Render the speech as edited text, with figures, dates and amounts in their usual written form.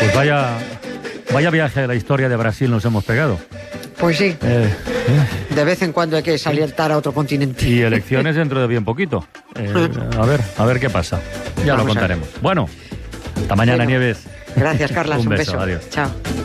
Pues vaya viaje a la historia de Brasil nos hemos pegado. Pues sí. De vez en cuando hay que saltar a otro continente. Y elecciones dentro de bien poquito. A ver qué pasa. Ya lo contaremos. Bueno, hasta mañana, Nieves. Gracias, Carlas. Un beso. Adiós. Chao.